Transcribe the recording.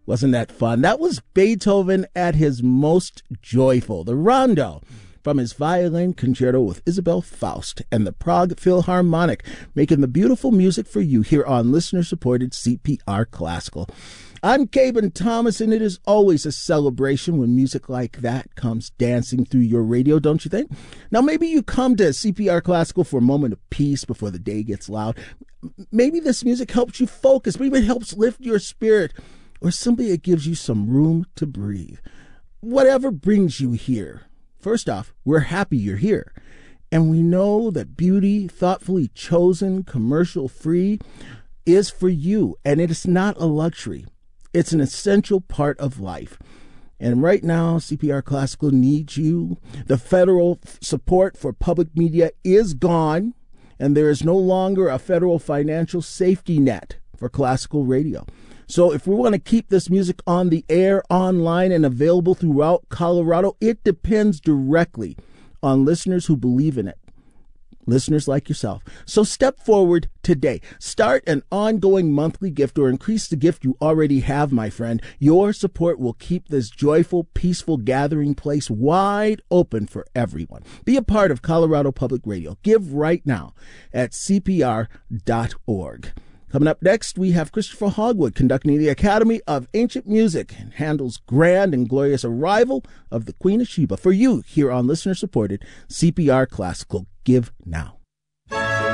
Wasn't that fun? That was Beethoven at his most joyful, the Rondo, from his violin concerto with Isabel Faust and the Prague Philharmonic, making the beautiful music for you here on listener-supported CPR Classical. I'm Caben Thomas, and it is always a celebration when music like that comes dancing through your radio, don't you think? Now, maybe you come to CPR Classical for a moment of peace before the day gets loud. Maybe this music helps you focus. Maybe it helps lift your spirit, or simply it gives you some room to breathe. Whatever brings you here, first off, we're happy you're here. And we know that beauty, thoughtfully chosen, commercial-free, is for you. And it is not a luxury. It's an essential part of life. And right now, CPR Classical needs you. The federal support for public media is gone, and there is no longer a federal financial safety net for classical radio. So if we want to keep this music on the air, online, and available throughout Colorado, it depends directly on listeners who believe in it. Listeners like yourself. So step forward today. Start an ongoing monthly gift or increase the gift you already have, my friend. Your support will keep this joyful, peaceful gathering place wide open for everyone. Be a part of Colorado Public Radio. Give right now at cpr.org. Coming up next, we have Christopher Hogwood conducting the Academy of Ancient Music and Handel's grand and glorious arrival of the Queen of Sheba for you here on listener-supported CPR Classical. Give now.